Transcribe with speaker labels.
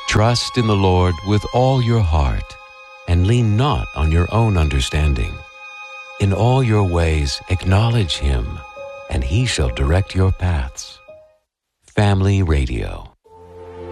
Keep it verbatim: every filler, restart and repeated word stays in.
Speaker 1: Trust in the Lord with all your heart, and lean not on your own understanding. In all your ways acknowledge Him, and He shall direct your paths. Family Radio.